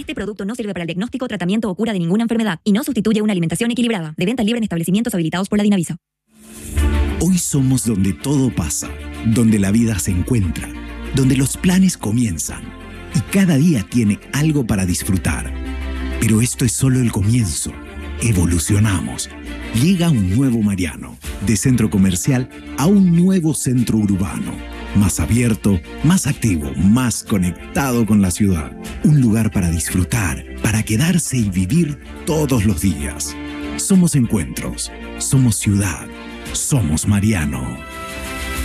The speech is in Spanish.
Este producto no sirve para el diagnóstico, tratamiento o cura de ninguna enfermedad y no sustituye una alimentación equilibrada. De venta libre en establecimientos habilitados por la Dinavisa. Hoy somos donde todo pasa, donde la vida se encuentra, donde los planes comienzan y cada día tiene algo para disfrutar. Pero esto es solo el comienzo. Evolucionamos. Llega un nuevo Mariano, de centro comercial a un nuevo centro urbano. Más abierto, más activo, más conectado con la ciudad. Un lugar para disfrutar, para quedarse y vivir todos los días. Somos encuentros, somos ciudad, somos Mariano.